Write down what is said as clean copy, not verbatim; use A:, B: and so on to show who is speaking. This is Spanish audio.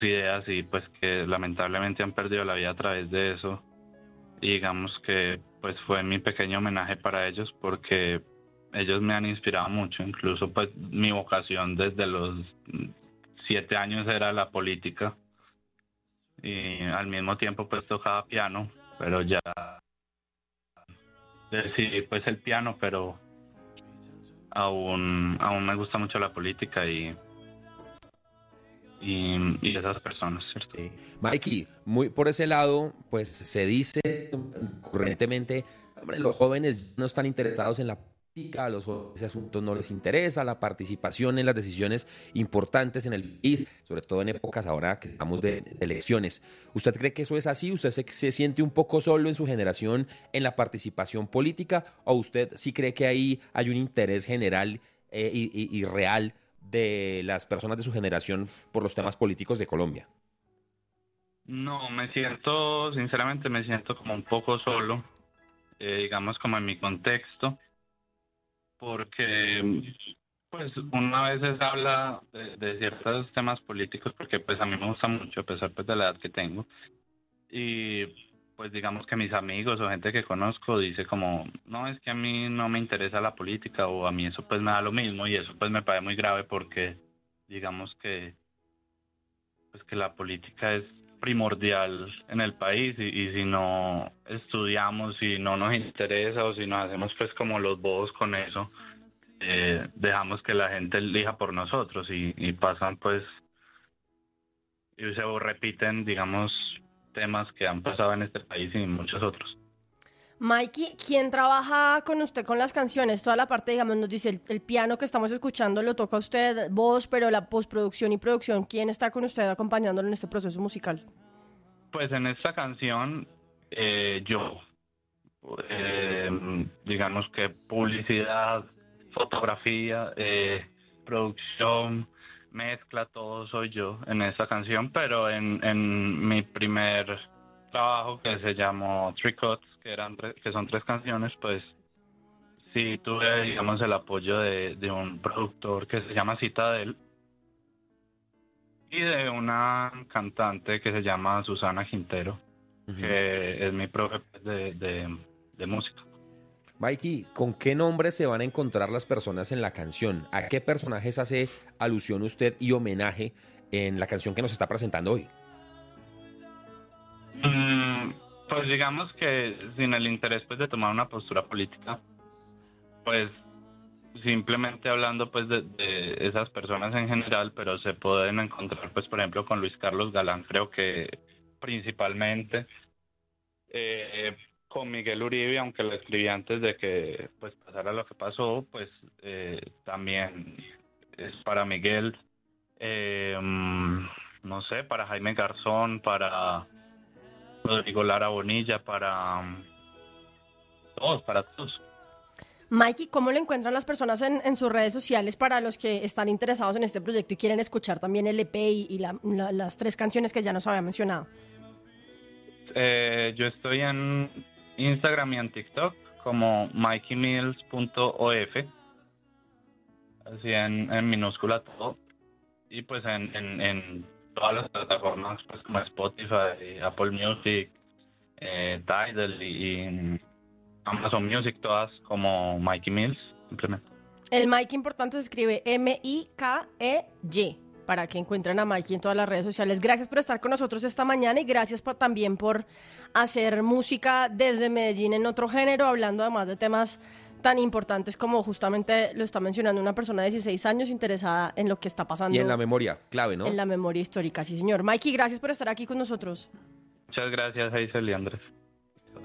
A: ideas y pues que lamentablemente han perdido la vida a través de eso. Y digamos que pues fue mi pequeño homenaje para ellos porque ellos me han inspirado mucho. Incluso pues mi vocación desde los 7 años era la política y al mismo tiempo pues tocaba piano, pero ya decidí pues el piano, pero aún me gusta mucho la política y esas personas, ¿cierto?
B: Mikey, muy por ese lado, pues se dice corrientemente, hombre, los jóvenes no están interesados en la política, a los jóvenes ese asunto no les interesa, la participación en las decisiones importantes en el país, sobre todo en épocas ahora que estamos de elecciones. ¿Usted cree que eso es así? ¿Usted se siente un poco solo en su generación en la participación política? ¿O usted sí cree que ahí hay un interés general y real de las personas de su generación por los temas políticos de Colombia?
A: No, sinceramente me siento como un poco solo, digamos como en mi contexto, porque pues una veces habla de ciertos temas políticos, porque pues a mí me gusta mucho, a pesar pues de la edad que tengo, y pues digamos que mis amigos o gente que conozco dice como, no, es que a mí no me interesa la política o a mí eso pues me da lo mismo y eso pues me parece muy grave porque digamos que pues que la política es primordial en el país y si no estudiamos, si no nos interesa o si nos hacemos pues como los bobos con eso, dejamos que la gente elija por nosotros y pasan pues y se repiten digamos temas que han pasado en este país y en muchos otros.
C: Mikey, ¿quién trabaja con usted con las canciones? Toda la parte, digamos, nos dice el piano que estamos escuchando lo toca usted, voz, pero la postproducción y producción, ¿quién está con usted acompañándolo en este proceso musical?
A: Pues en esta canción yo, digamos que publicidad, fotografía, producción, mezcla, todo soy yo en esta canción, pero en mi primer trabajo que se llamó Three Cuts, que son 3 canciones, pues sí tuve, digamos, el apoyo de un productor que se llama Citadel y de una cantante que se llama Susana Quintero, que es mi profe de música.
B: Mikey, ¿con qué nombre se van a encontrar las personas en la canción? ¿A qué personajes hace alusión usted y homenaje en la canción que nos está presentando hoy?
A: Pues digamos que sin el interés pues de tomar una postura política, pues simplemente hablando pues de esas personas en general, pero se pueden encontrar pues por ejemplo con Luis Carlos Galán, creo que principalmente, con Miguel Uribe, aunque lo escribí antes de que pues pasara lo que pasó, pues también es para Miguel, no sé, para Jaime Garzón, para Rodrigo Lara Bonilla, para todos.
C: Mikey, ¿cómo lo encuentran las personas en sus redes sociales para los que están interesados en este proyecto y quieren escuchar también el EP y las 3 canciones que ya nos había mencionado?
A: Yo estoy en Instagram y en TikTok como MikeyMills.of, así en minúscula todo, y pues en todas las plataformas pues como Spotify, Apple Music, Tidal y Amazon Music, todas como Mikey Mills, simplemente.
C: El Mikey importante se escribe M-I-K-E-Y, para que encuentren a Mikey en todas las redes sociales. Gracias por estar con nosotros esta mañana y gracias también por hacer música desde Medellín en otro género, hablando además de temas tan importantes como justamente lo está mencionando una persona de 16 años interesada en lo que está pasando.
B: Y en la memoria, clave, ¿no?
C: En la memoria histórica, sí señor. Mikey, gracias por estar aquí con nosotros.
A: Muchas gracias, Hazel y Andrés.